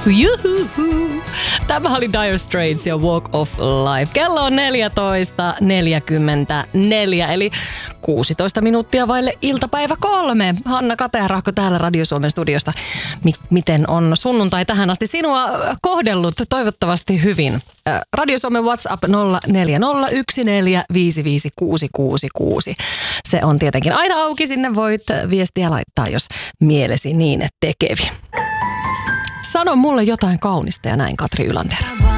Juhuhu. Tämä oli Dire Straits ja Walk of Life. Kello on 14.44, eli 16 minuuttia vaille iltapäivä 3. Hanna Katearahko täällä Radio Suomen studiosta. Miten on sunnuntai tähän asti sinua kohdellut? Toivottavasti hyvin. Radio Suomen WhatsApp 0401455666. Se on tietenkin aina auki. Sinne voit viestiä laittaa, jos mielesi niin tekevi. Sano mulle jotain kaunista ja näin, Katri Ylander.